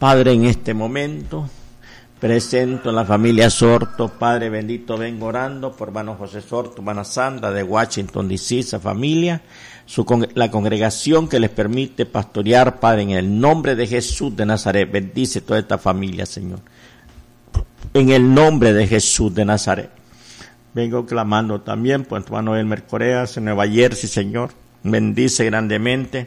Padre, en este momento presento a la familia Sorto. Padre bendito, vengo orando por hermano José Sorto, hermana Sandra de Washington DC, esa familia, la congregación que les permite pastorear. Padre, en el nombre de Jesús de Nazaret, bendice toda esta familia, Señor. En el nombre de Jesús de Nazaret. Vengo clamando también por tu hermano Elmer Coreas en Nueva Jersey, Señor. Bendice grandemente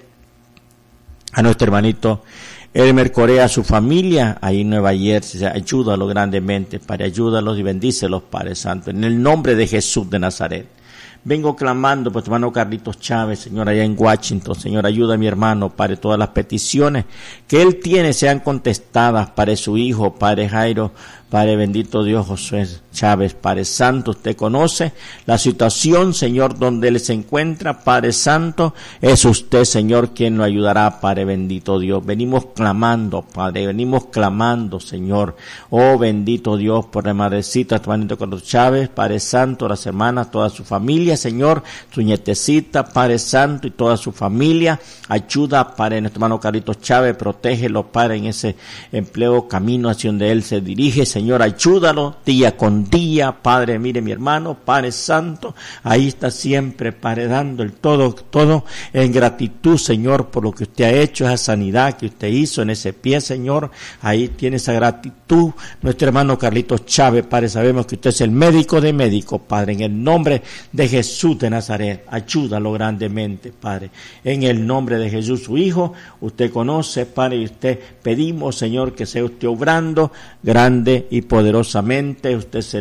a nuestro hermanito Elmer Corea, su familia, ahí en Nueva Jersey. Ayúdalo grandemente, Padre, ayúdalos y bendícelos, Padre Santo, en el nombre de Jesús de Nazaret. Vengo clamando por tu hermano Carlitos Chávez, Señor, allá en Washington. Señor, ayuda a mi hermano, Padre, todas las peticiones que él tiene sean contestadas, Padre, su hijo, Padre Jairo, Padre bendito Dios, Josué Chávez, Padre Santo, usted conoce la situación, Señor, donde él se encuentra, Padre Santo, es usted, Señor, quien lo ayudará, Padre bendito Dios. Venimos clamando, Padre, Señor, oh bendito Dios, por la madrecita, tu hermanito Carlos Chávez, Padre Santo, las hermanas, toda su familia, Señor, su nietecita, Padre Santo, y toda su familia. Ayuda, Padre, nuestro hermano Carlitos Chávez, protégelo, Padre, en ese empleo, camino hacia donde él se dirige, Señor, ayúdalo día con día, Padre. Mire mi hermano, Padre Santo, ahí está siempre, Padre, dando el todo en gratitud, Señor, por lo que usted ha hecho, esa sanidad que usted hizo en ese pie, Señor. Ahí tiene esa gratitud nuestro hermano Carlitos Chávez, Padre. Sabemos que usted es el médico de médicos, Padre, en el nombre de Jesús de Nazaret. Ayúdalo grandemente, Padre, en el nombre de Jesús, su Hijo. Usted conoce, Padre, y usted pedimos, Señor, que sea usted obrando grande y poderosamente. Usted es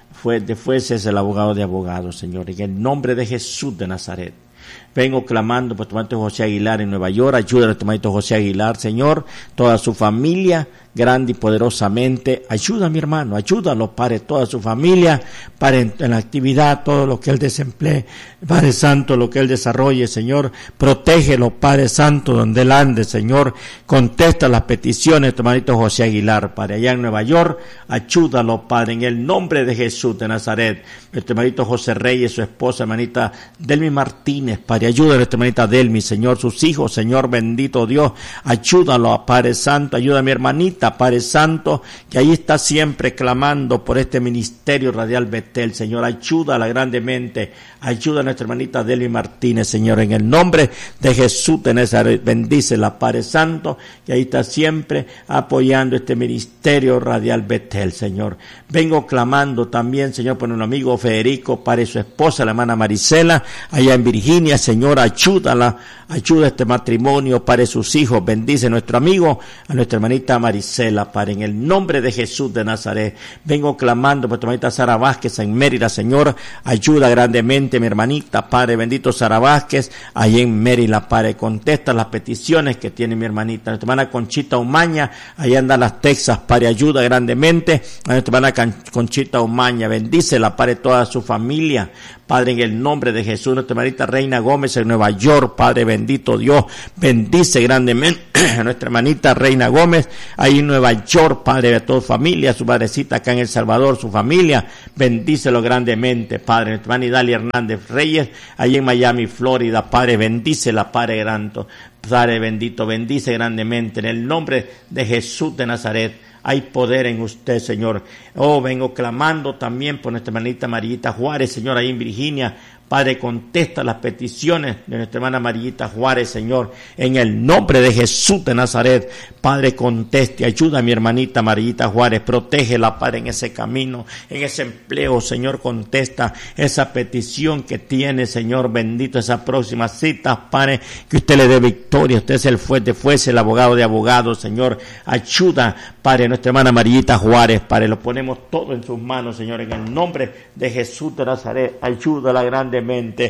es el abogado de abogados, Señor, en el nombre de Jesús de Nazaret. Vengo clamando por tu hermanito José Aguilar en Nueva York. Ayúdale a tu hermanito José Aguilar, Señor, toda su familia, grande y poderosamente. Ayuda a mi hermano, ayúdalo, Padre, toda su familia, Padre, en la actividad, todo lo que él desemplee, Padre Santo, lo que él desarrolle, Señor, protégelo, Padre Santo, donde él ande, Señor. Contesta las peticiones de tu hermanito José Aguilar, Padre, allá en Nueva York. Ayúdalo, Padre, en el nombre de Jesús de Nazaret. Nuestro hermanito José Reyes, su esposa, hermanita Delmi Martínez, Padre, ayúdalo a nuestra hermanita Delmi, Señor, sus hijos, Señor, bendito Dios. Ayúdalo, Padre Santo, ayuda a mi hermanita, Padre Santo, que ahí está siempre clamando por este ministerio radial Betel, Señor. Ayúdala grandemente, ayuda a nuestra hermanita Delmi Martínez, Señor, en el nombre de Jesús de Nazaret. Bendícela, Padre Santo, que ahí está siempre apoyando este ministerio radial Betel, Señor. Vengo clamando también, Señor, por un amigo Federico, Padre, su esposa, la hermana Marisela, allá en Virginia, Señor, ayúdala, ayuda a este matrimonio, Padre, sus hijos. Bendice a nuestro amigo, a nuestra hermanita Marisela, Padre, en el nombre de Jesús de Nazaret. Vengo clamando por tu hermanita Sara Vázquez en Mérida, Señor, ayuda grandemente mi hermanita, Padre bendito Sara Vázquez, allí en Mérida, Padre, contesta las peticiones que tiene mi hermanita. Nuestra hermana Conchita Umaña, allá en Dallas, Texas, Padre, ayuda grandemente a nuestra hermana Conchita Umaña. Bendícela, Padre, toda su familia, Padre, en el nombre de Jesús. Nuestra hermanita Reina Gómez en Nueva York, Padre bendito Dios, bendice grandemente a nuestra hermanita Reina Gómez ahí en Nueva York, Padre, de toda familia, su madrecita acá en El Salvador, su familia, bendícelo grandemente, Padre. Nuestra hermana Idalia Hernández Reyes ahí en Miami, Florida, Padre, bendícela, Padre Granto, Padre bendito, bendice grandemente en el nombre de Jesús de Nazaret. Hay poder en usted, Señor. Oh, vengo clamando también por nuestra hermanita Marillita Juárez, Señor, ahí en Virginia. Padre, contesta las peticiones de nuestra hermana Marillita Juárez, Señor, en el nombre de Jesús de Nazaret. Padre, conteste, ayuda a mi hermanita Marillita Juárez, protégela, Padre, en ese camino, en ese empleo, Señor, contesta esa petición que tiene, Señor, bendito, esa próxima cita, Padre, que usted le dé victoria. Usted es el fuese el abogado de abogados, Señor. Ayuda, Padre, a nuestra hermana Marillita Juárez, Padre, lo ponemos todo en sus manos, Señor, en el nombre de Jesús de Nazaret. Ayúdala grandemente,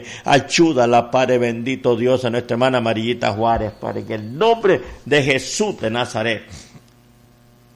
ayúdala, Padre bendito Dios, a nuestra hermana Marillita Juárez, Padre, en el nombre de Jesús de Nazaret.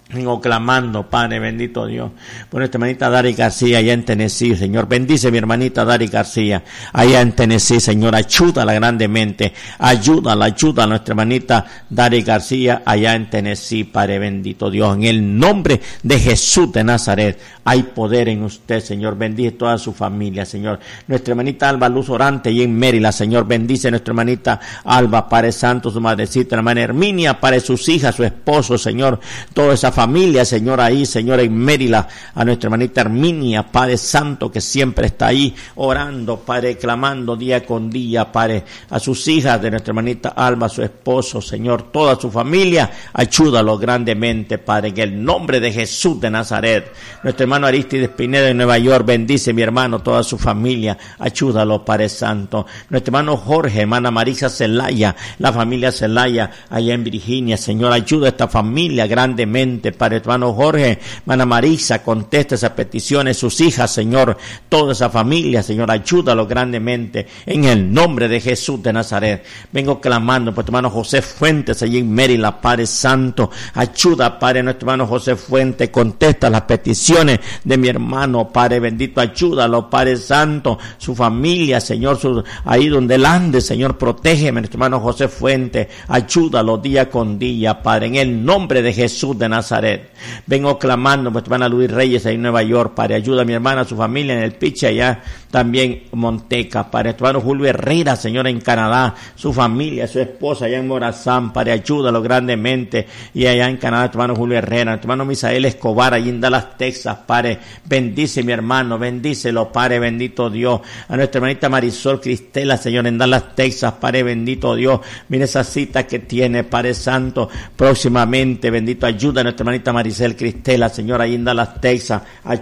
Vengo clamando, Padre bendito Dios, por nuestra hermanita Dari García allá en Tennessee, Señor. Bendice mi hermanita Dari García allá en Tennessee, Señor. Ayúdala grandemente. Ayúdala a nuestra hermanita Dari García allá en Tennessee, Padre bendito Dios. En el nombre de Jesús de Nazaret hay poder en usted, Señor. Bendice toda su familia, Señor. Nuestra hermanita Alba Luz Orante allá en Maryland, Señor. Bendice a nuestra hermanita Alba, Padre Santo, su madrecita, la hermana Herminia, Padre, sus hijas, su esposo, Señor. Toda esa familia, Señor, ahí, Señor, en Maryland, a nuestra hermanita Herminia, Padre Santo, que siempre está ahí orando, Padre, clamando día con día, Padre, a sus hijas de nuestra hermanita Alba, su esposo, Señor, toda su familia, ayúdalo grandemente, Padre, en el nombre de Jesús de Nazaret. Nuestro hermano Aristides Pineda de Nueva York, bendice mi hermano, toda su familia, ayúdalo, Padre Santo. Nuestro hermano Jorge, hermana Marisa Zelaya, la familia Zelaya, allá en Virginia, Señor, ayuda a esta familia grandemente, Padre. Hermano Jorge, hermana Marisa, contesta esas peticiones, sus hijas, Señor, toda esa familia, Señor, ayúdalo grandemente, en el nombre de Jesús de Nazaret. Vengo clamando por tu hermano José Fuentes, allí en Maryland, Padre Santo, ayuda, Padre, nuestro hermano José Fuentes, contesta las peticiones de mi hermano, Padre bendito, ayúdalo, Padre Santo, su familia, Señor, ahí donde él ande, Señor, protégeme, nuestro hermano José Fuentes, ayúdalo día con día, Padre, en el nombre de Jesús de Nazaret. Vengo clamando por tu hermana Luis Reyes ahí en Nueva York, Padre, ayuda a mi hermana, a su familia en el Piche, allá también Monteca, Padre, tu hermano Julio Herrera, Señor, en Canadá, su familia, su esposa allá en Morazán, Padre, ayúdalo grandemente, y allá en Canadá, tu hermano Julio Herrera, tu hermano Misael Escobar, allí en Dallas, Texas, Padre, bendice mi hermano, bendícelo, Padre, bendito Dios, a nuestra hermanita Marisol Cristela, Señor, en Dallas, Texas, Padre, bendito Dios, mire esa cita que tiene, Padre Santo, próximamente, bendito, ayuda a nuestra hermanita Maricel Cristela, Señor, ahí en Dallas, Texas,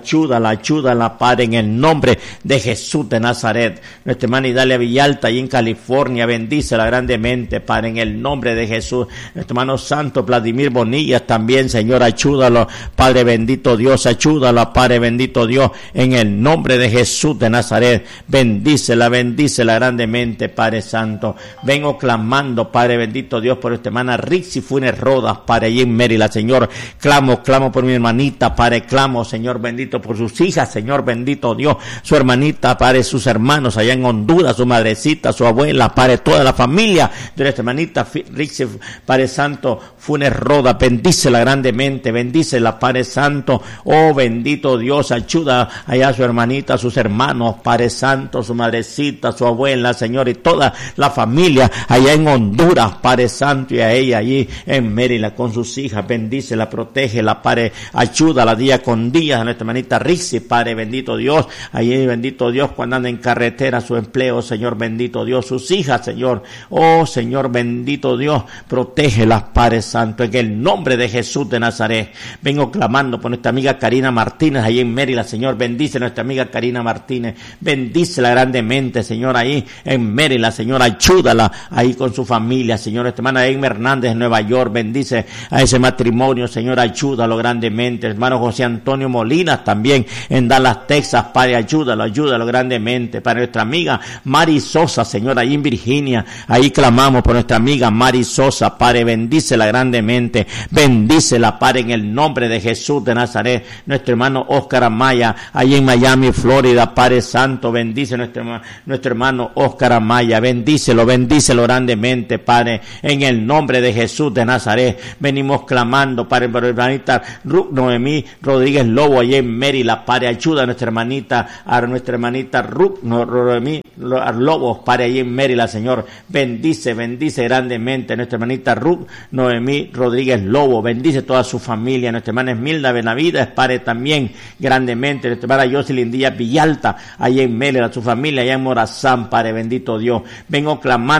ayúdala, Padre, en el nombre de Jesús de Nazaret. Nuestra hermana Idalia Villalta, ahí en California, bendícela grandemente, Padre, en el nombre de Jesús. Nuestro hermano Santo Vladimir Bonillas también, Señor, ayúdalo, Padre bendito Dios, ayúdalo, Padre bendito Dios, en el nombre de Jesús de Nazaret. Bendícela grandemente, Padre Santo. Vengo clamando, Padre bendito Dios, por nuestra hermana Rixi Funes Rodas, Padre, allí en Maryland, Señor. Clamo por mi hermanita, Padre, clamo, Señor bendito, por sus hijas, Señor bendito Dios, su hermanita, Padre, sus hermanos allá en Honduras, su madrecita, su abuela, Padre, toda la familia de nuestra hermanita Rixi, Padre Santo, Funes Rodas, bendícela grandemente, bendícela, Padre Santo, oh bendito Dios, ayuda allá a su hermanita, a sus hermanos, Padre Santo, su madrecita, su abuela, Señor, y toda la familia allá en Honduras, Padre Santo, y a ella allí en Maryland con sus hijas, bendícela, protégela, Padre, ayúdala día con día, a nuestra hermanita Rixi, Padre bendito Dios, allí bendito Dios, cuando anda en carretera, su empleo, Señor bendito Dios, sus hijas, Señor, oh Señor bendito Dios, protégelas, Padre Santo, en el nombre de Jesús de Nazaret. Vengo clamando por nuestra amiga Karina Martínez, allí en Maryland, Señor, bendice a nuestra amiga Karina Martínez, bendícela grandemente, Señor, ahí en Maryland, Señor, ayúdala ahí con su familia, Señor, nuestra hermana Emma Hernández en Nueva York, bendice a ese matrimonio, Señor, ayúdalo grandemente, hermano José Antonio Molinas también en Dallas, Texas, Padre, ayúdalo grandemente, para nuestra amiga Mari Sosa, Señor, ahí en Virginia, ahí clamamos por nuestra amiga Mari Sosa, Padre, bendícela grandemente, bendícela, Padre, en el nombre de Jesús de Nazaret. Nuestro hermano Oscar Amaya, ahí en Miami, Florida, Padre Santo, bendice nuestro hermano Oscar Amaya, bendícelo grandemente, Padre, en el nombre de Jesús de Nazaret. Venimos clamando, Padre, por la hermanita Ruth Noemí Rodríguez Lobo, allí en Maryland, Padre, ayuda a nuestra hermanita Ruth Noemí Lobo, Padre, allí en Maryland, Señor, bendice grandemente a nuestra hermanita Ruth Noemí Rodríguez Lobo, bendice toda su familia, nuestra hermana Esmilda Benavides, Padre, también grandemente, nuestra hermana Jocelyn Díaz Villalta, allí en Maryland, su familia, allá en Morazán, Padre, bendito Dios. Vengo clamando